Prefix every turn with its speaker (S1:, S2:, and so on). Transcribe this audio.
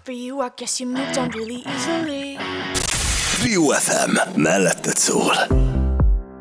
S1: for you, I guess you moved on really easily.
S2: Rio FM, melletted szól.